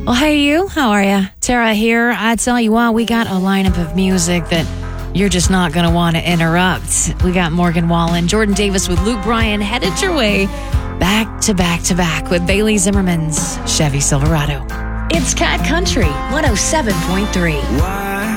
Well, hey, you. How are you? Tara here. I tell you what, we got a lineup of music that you're just not going to want to interrupt. We got Morgan Wallen, Jordan Davis with Luke Bryan headed your way back to back to back with Bailey Zimmerman's Chevy Silverado. It's Cat Country 107.3.